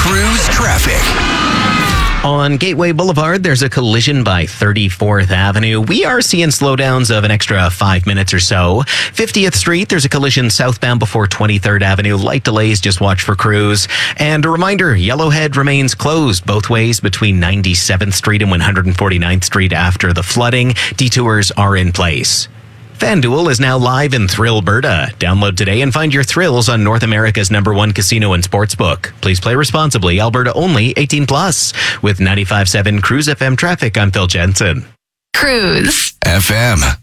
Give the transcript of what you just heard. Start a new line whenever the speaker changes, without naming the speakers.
Cruise traffic.
On Gateway Boulevard, there's a collision by 34th Avenue. We are seeing slowdowns of an extra 5 minutes or so. 50th Street, there's a collision southbound before 23rd Avenue. Light delays, just watch for crews. And a reminder, Yellowhead remains closed both ways between 97th Street and 149th Street after the flooding. Detours are in place. FanDuel is now live in Thrillberta. Download today and find your thrills on North America's #1 casino and sportsbook. Please play responsibly. Alberta only, 18+. With 95.7 Cruise FM traffic, I'm Phil Jensen.
Cruise
FM.